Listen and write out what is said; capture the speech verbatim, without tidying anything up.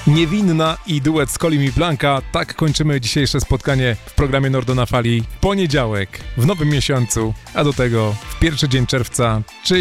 Niewinna i duet z Colim i Blanka. Tak kończymy dzisiejsze spotkanie w programie Nordo na Fali. Poniedziałek w nowym miesiącu, a do tego w pierwszy dzień czerwca, czyli